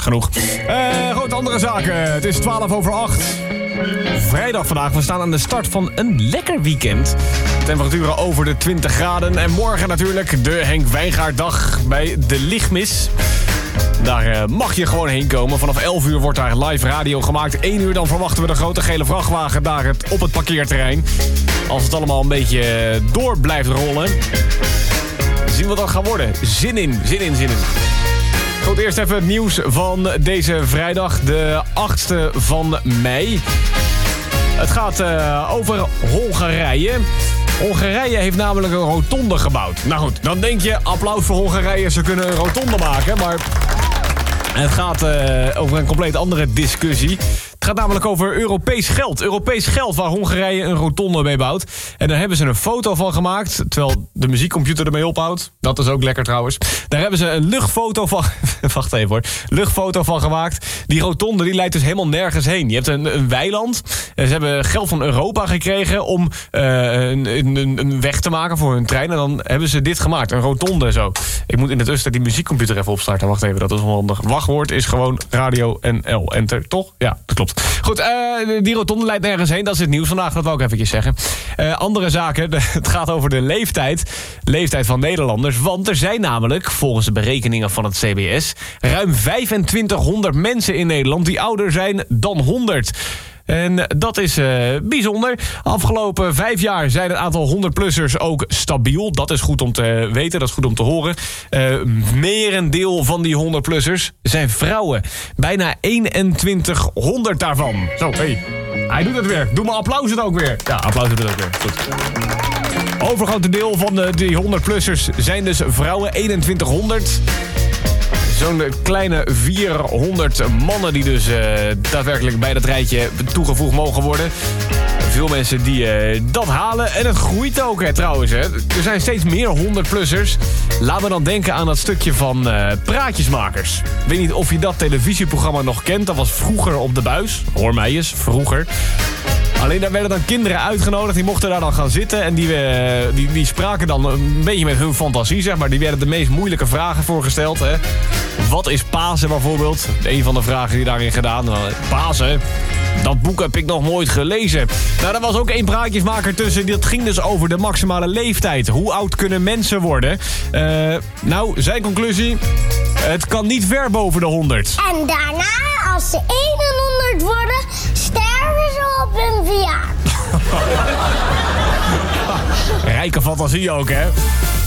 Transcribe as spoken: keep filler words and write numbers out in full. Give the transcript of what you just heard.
genoeg. Uh, goed, andere zaken. Het is twaalf over acht. Vrijdag vandaag. We staan aan de start van een lekker weekend. Temperaturen over de twintig graden. En morgen natuurlijk de Henk Wijngaarddag bij de Lichtmis. Daar uh, mag je gewoon heen komen. Vanaf elf uur wordt daar live radio gemaakt. één uur dan verwachten we de grote gele vrachtwagen daar het, op het parkeerterrein. Als het allemaal een beetje door blijft rollen. Zien wat dat gaat worden. Zin in, zin in, zin in. Goed, eerst even het nieuws van deze vrijdag, de achtste van mei. Het gaat uh, over Hongarije. Hongarije heeft namelijk een rotonde gebouwd. Nou goed, dan denk je, applaus voor Hongarije, ze kunnen een rotonde maken. Maar het gaat uh, over een compleet andere discussie. Het gaat namelijk over Europees geld. Europees geld waar Hongarije een rotonde mee bouwt. En daar hebben ze een foto van gemaakt, terwijl de muziekcomputer ermee ophoudt. Dat is ook lekker trouwens. Daar hebben ze een luchtfoto van... Wacht even hoor. Luchtfoto van gemaakt. Die rotonde die leidt dus helemaal nergens heen. Je hebt een, een weiland. Ze hebben geld van Europa gekregen om uh, een, een, een weg te maken voor hun trein. En dan hebben ze dit gemaakt. Een rotonde zo. Ik moet in de tussentijd die muziekcomputer even opstarten. Wacht even, dat is onhandig. Wachtwoord is gewoon radio N L. Enter, toch? Ja, dat klopt. Goed, uh, die rotonde leidt nergens heen. Dat is het nieuws vandaag, dat wou ik eventjes zeggen. Uh, andere zaken, de, het gaat over de leeftijd. Leeftijd van Nederlanders. Want er zijn namelijk, volgens de berekeningen van het C B S... ruim vijfentwintighonderd mensen in Nederland die ouder zijn dan honderd. En dat is uh, bijzonder. Afgelopen vijf jaar zijn het aantal honderd-plussers ook stabiel. Dat is goed om te weten, dat is goed om te horen. Uh, merendeel van die honderd-plussers zijn vrouwen. Bijna eenentwintighonderd daarvan. Zo, hé. Hey. Hij doet het weer. Doe maar applaus het ook weer. Ja, applaus doet het ook weer. Goed. Overgrote deel van de, die honderd-plussers zijn dus vrouwen. eenentwintighonderd. Zo'n kleine vierhonderd mannen die dus uh, daadwerkelijk bij dat rijtje toegevoegd mogen worden. Veel mensen die uh, dat halen. En het groeit ook hè, trouwens. Hè. Er zijn steeds meer honderd-plussers. Laat me dan denken aan dat stukje van uh, Praatjesmakers. Ik weet niet of je dat televisieprogramma nog kent. Dat was vroeger op de buis. Hoor mij eens, vroeger. Alleen daar werden dan kinderen uitgenodigd. Die mochten daar dan gaan zitten. En die, uh, die, die spraken dan een beetje met hun fantasie, zeg maar. Die werden de meest moeilijke vragen voorgesteld. Hè. Wat is Pasen bijvoorbeeld? Een van de vragen die daarin gedaan. Pasen? Dat boek heb ik nog nooit gelezen. Nou, daar was ook één praatjesmaker tussen. Dat ging dus over de maximale leeftijd. Hoe oud kunnen mensen worden? Uh, nou, zijn conclusie... Het kan niet ver boven de honderd. En daarna, als ze eenenhonderd worden, sterven ze op hun verjaardag. Rijke fantasie ook, hè?